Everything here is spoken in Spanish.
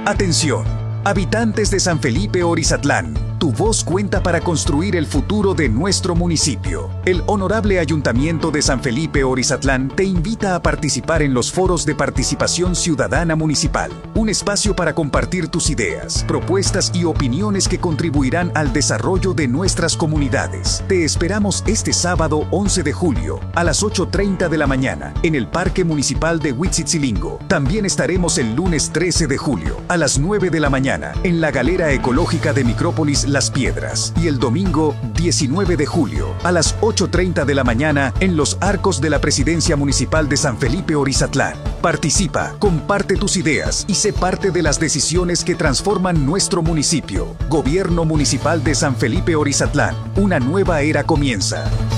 Atención, habitantes de San Felipe Orizatlán. Tu voz cuenta para construir el futuro de nuestro municipio. El Honorable Ayuntamiento de San Felipe Orizatlán te invita a participar en los foros de participación ciudadana municipal, un espacio para compartir tus ideas, propuestas y opiniones que contribuirán al desarrollo de nuestras comunidades. Te esperamos este sábado 11 de julio a las 8:30 de la mañana en el Parque Municipal de Huitzitzilingo. También estaremos el lunes 13 de julio a las 9 de la mañana en la Galera Ecológica de Micrópolis Las Piedras y el domingo 19 de julio a las 8:30 de la mañana en los arcos de la Presidencia Municipal de San Felipe Orizatlán. Participa, comparte tus ideas y sé parte de las decisiones que transforman nuestro municipio. Gobierno Municipal de San Felipe Orizatlán. Una nueva era comienza.